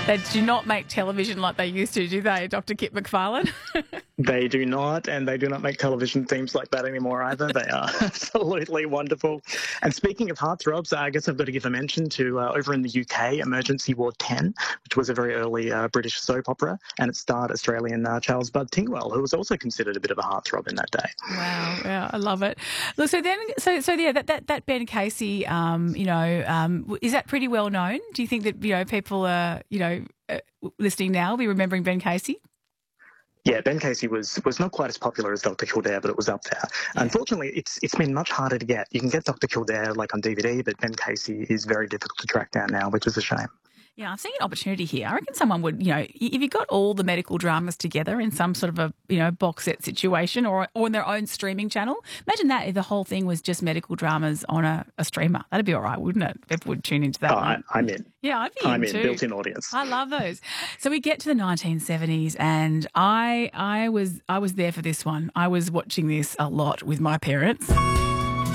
They do not make television like they used to, do they, Dr. Kit McFarlane? They do not, and they do not make television themes like that anymore either. They are absolutely wonderful. And speaking of heartthrobs, I guess I've got to give a mention to, over in the UK, Emergency Ward 10, which was a very early British soap opera, and it starred Australian Charles Bud Tingwell, who was also considered a bit of a heartthrob in that day. Wow, yeah, I love it. Look, so yeah, that Ben Casey, is that pretty well known? Do you think that people are, listening now will be remembering Ben Casey? Yeah, Ben Casey was not quite as popular as Dr. Kildare, but it was up there. Yeah. Unfortunately, it's been much harder to get. You can get Dr. Kildare like on DVD, but Ben Casey is very difficult to track down now, which is a shame. Yeah, I'm seeing an opportunity here. I reckon someone would, if you got all the medical dramas together in some sort of a, box set situation or on their own streaming channel, imagine that if the whole thing was just medical dramas on a streamer. That'd be all right, wouldn't it? People would tune into that one. I'm in. Yeah, I'd be I'm in too. Built-in audience. I love those. So we get to the 1970s and I was there for this one. I was watching this a lot with my parents.